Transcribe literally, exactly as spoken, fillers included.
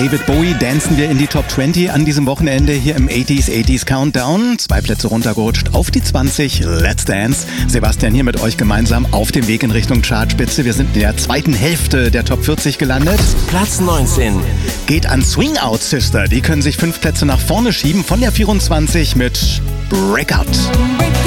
David Bowie dancen wir in die Top zwanzig an diesem Wochenende hier im achtziger achtziger Countdown. Zwei Plätze runtergerutscht auf die zwanzig. Let's Dance. Sebastian hier mit euch gemeinsam auf dem Weg in Richtung Chartspitze. Wir sind in der zweiten Hälfte der Top vierzig gelandet. Platz neunzehn. Geht an Swing Out Sister. Die können sich fünf Plätze nach vorne schieben von der vierundzwanzig mit Breakout.